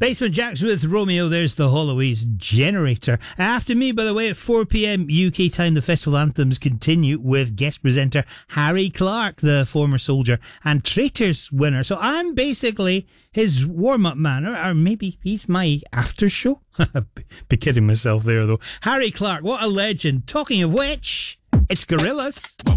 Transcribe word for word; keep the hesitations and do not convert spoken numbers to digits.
Basement Jacks with Romeo. There's the Holloway's Generator. After me, by the way, at four p.m. U K time, the festival anthems continue with guest presenter Harry Clark, the former soldier and Traitors winner. So I'm basically his warm-up man, or, or maybe he's my after show. Be kidding myself there, though. Harry Clark, what a legend. Talking of which, it's Gorillaz.